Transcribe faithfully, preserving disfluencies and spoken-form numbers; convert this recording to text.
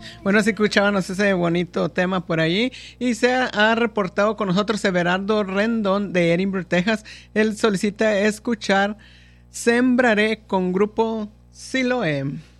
Bueno, así escuchábamos ese bonito tema por ahí y se ha, ha reportado con nosotros Everardo Rendón de Edinburgh, Texas. Él solicita escuchar Sembraré con grupo Siloé.